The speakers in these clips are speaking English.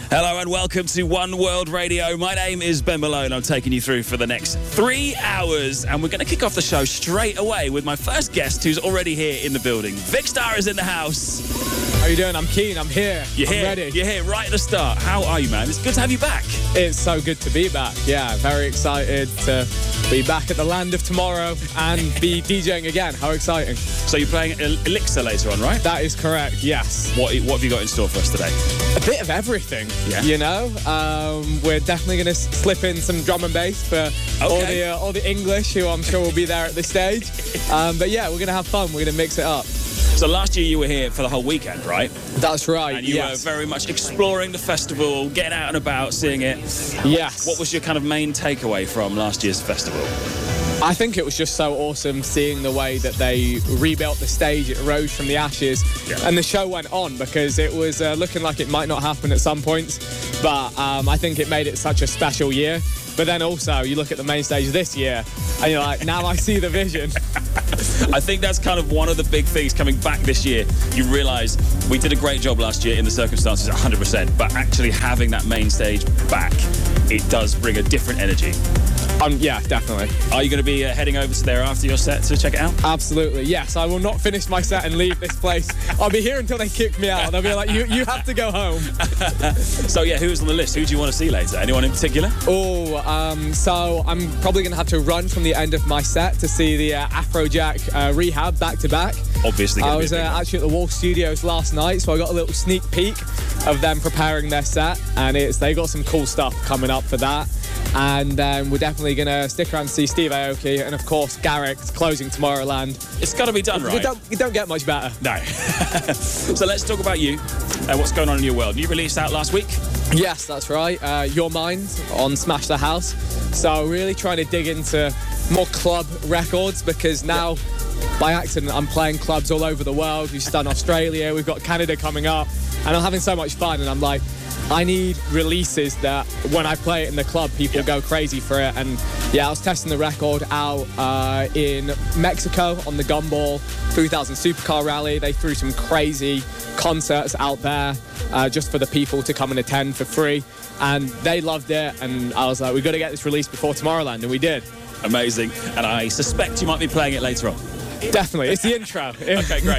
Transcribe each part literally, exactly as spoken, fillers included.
Hello and welcome to One World Radio. My name is Ben Malone. I'm taking you through for the next three hours. And we're going to kick off the show straight away with my first guest who's already here in the building. Vikkstar is in the house. How you doing? I'm keen. I'm here. You're I'm here. ready. You're here right at the start. How are you, man? It's good to have you back. It's so good to be back. Yeah, very excited to be back at the land of tomorrow and be DJing again. How exciting. So you're playing Elixir later on, right? That is correct, yes. What, what have you got in store for us today? A bit of everything, yeah. you know. Um, we're definitely going to slip in some drum and bass for okay. all the uh, all the English who I'm sure will be there at the stage. Um, but yeah, we're going to have fun. We're going to mix it up. So last year you were here for the whole weekend, right? That's right, And you yes. were very much exploring the festival, getting out and about, seeing it. Yes. What was your kind of main takeaway from last year's festival? I think it was just so awesome seeing the way that they rebuilt the stage. It rose from the ashes, yeah. and the show went on because it was uh, looking like it might not happen at some points. But um, I think it made it such a special year. But then also, you look at the main stage this year, and you're like, now I see the vision. I think that's kind of one of the big things coming back this year. You realise we did a great job last year in the circumstances, one hundred percent, but actually having that main stage back, it does bring a different energy. Um, yeah, definitely. Are you going to be uh, heading over to there after your set to check it out? Absolutely, yes. I will not finish my set and leave this place. I'll be here until they kick me out. They'll be like, you, you have to go home. So, yeah, who's on the list? Who do you want to see later? Anyone in particular? Oh, um, so I'm probably going to have to run from the end of my set to see the uh, Afrojack uh, Rehab back-to-back. Obviously. I was uh, actually at the Wolf Studios last night, so I got a little sneak peek of them preparing their set, and it's they got some cool stuff coming up for that. And then um, we're definitely going to stick around and see Steve Aoki and, of course, Garrick closing Tomorrowland. It's got to be done, right? You don't, you don't get much better. No. So let's talk about you and what's going on in your world. You released out last week? Yes, that's right. Uh, Your Mind on Smash the House. So really trying to dig into more club records because now, yep. by accident, I'm playing clubs all over the world. We've done Australia, we've got Canada coming up, and I'm having so much fun, and I'm like, I need releases that when I play it in the club, people yep. go crazy for it. And yeah, I was testing the record out uh, in Mexico on the Gumball three thousand Supercar Rally. They threw some crazy concerts out there uh, just for the people to come and attend for free. And they loved it. And I was like, we've got to get this released before Tomorrowland. And we did. Amazing. And I suspect you might be playing it later on. Definitely. It's the intro. Okay, great.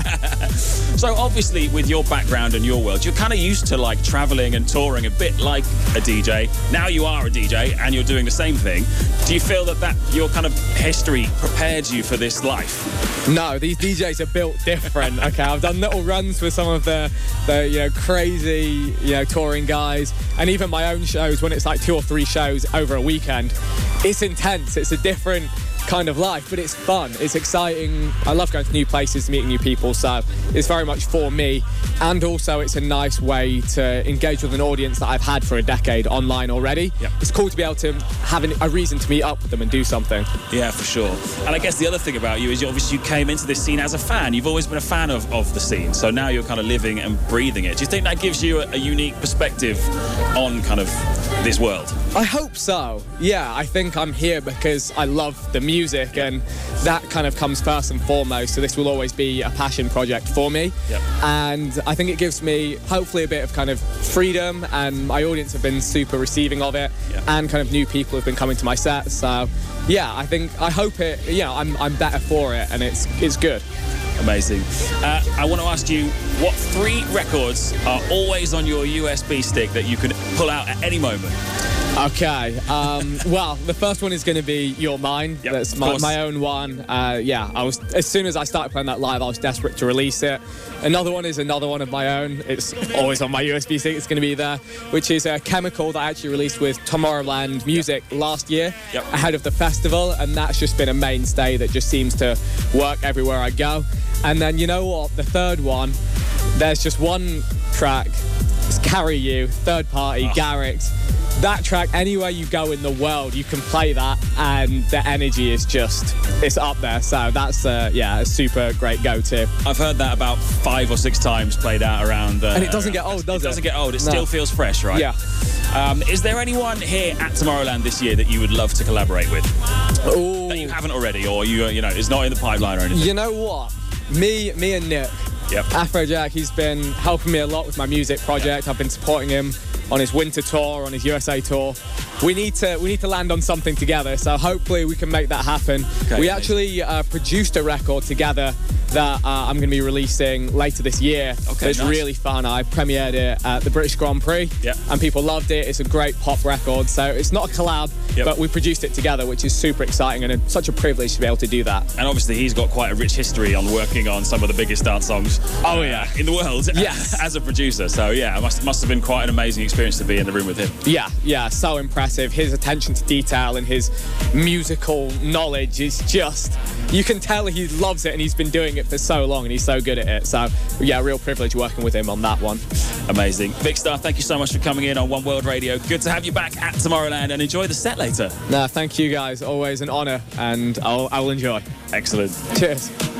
So obviously with your background and your world, you're kind of used to like traveling and touring a bit like a D J. Now you are a D J and you're doing the same thing. Do you feel that, that your kind of history prepared you for this life? No, these D Js are built different. Okay, I've done little runs with some of the, the you know, crazy, you know, touring guys, and even my own shows when it's like two or three shows over a weekend. It's intense. It's a different kind of life, but it's fun, it's exciting. I love going to new places, meeting new people, so it's very much for me. And also it's a nice way to engage with an audience that I've had for a decade online already. Yep. It's cool to be able to have an, a reason to meet up with them and do something. Yeah, for sure. And I guess the other thing about you is you obviously you came into this scene as a fan. You've always been a fan of, of the scene, so now you're kind of living and breathing it. Do you think that gives you a, a unique perspective on kind of this world? I hope so. Yeah, I think I'm here because I love the music, and that kind of comes first and foremost, so this will always be a passion project for me. Yep. And I think it gives me hopefully a bit of kind of freedom, and my audience have been super receiving of it. Yep. And kind of new people have been coming to my set, so yeah, I think I hope it, you know, I'm, I'm better for it, and it's it's good. Amazing. Uh, I want to ask you, what three records are always on your U S B stick that you can pull out at any moment? Okay, um, well, the first one is going to be Your Mind. Yep, That's my, my own one. Uh, yeah, I was as soon as I started playing that live, I was desperate to release it. Another one is another one of my own. It's always on my U S B stick. It's going to be there, which is a Chemical that I actually released with Tomorrowland Music yep. last year yep. ahead of the festival, and that's just been a mainstay that just seems to work everywhere I go. And then, you know what, the third one, there's just one track. It's Carry You, third party, oh. Garrick's. That track, anywhere you go in the world, you can play that, and the energy is just, it's up there. So that's, uh, yeah, a super great go-to. I've heard that about five or six times played out around... Uh, and it doesn't get old, does it? It doesn't get old. It no. still feels fresh, right? Yeah. Um, is there anyone here at Tomorrowland this year that you would love to collaborate with? Ooh. That you haven't already, or you, you know, it's not in the pipeline or anything? You know what? Me, me and Nick, Yep. Afrojack, he's been helping me a lot with my music project. I've been supporting him on his winter tour, on his U S A tour. We need to we need to land on something together, so hopefully we can make that happen. Okay, we amazing. actually uh, produced a record together that uh, I'm going to be releasing later this year. Okay, It's nice. really fun. I premiered it at the British Grand Prix, Yep. and people loved it. It's a great pop record, so it's not a collab, Yep. but we produced it together, which is super exciting and it's such a privilege to be able to do that. And obviously he's got quite a rich history on working on some of the biggest dance songs Oh, uh, yeah. in the world Yes. as a producer. So yeah, it must, must have been quite an amazing experience to be in the room with him. Yeah, yeah, so impressive. His attention to detail and his musical knowledge is just, you can tell he loves it and he's been doing it for so long and he's so good at it. So yeah, real privilege working with him on that one. Amazing. Vikkstar, thank you so much for coming in on One World Radio. Good to have you back at Tomorrowland, and enjoy the set later. No, thank you guys. Always an honour, and I'll, I will enjoy. Excellent. Cheers.